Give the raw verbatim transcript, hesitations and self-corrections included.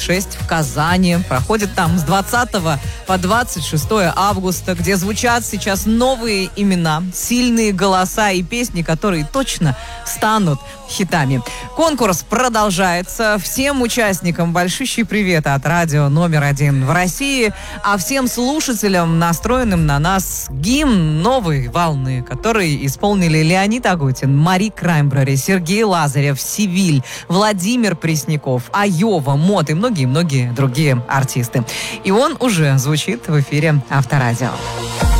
шесть в Казани. Проходит там с двадцатого по двадцать шестое августа, где звучат сейчас новые имена, сильные голоса и песни, которые точно станут хитами. Конкурс продолжается. Всем участникам большущий привет от радио номер один в России, а всем слушателям, настроенным на нас, гимн новой волны, который исполнили Леонид Агутин, Мари Краймбрери, Сергей Лазарев, Сивиль, Владимир Пресняков, Айова, Мот и многие-многие другие артисты. И он уже звучит в эфире Авторадио.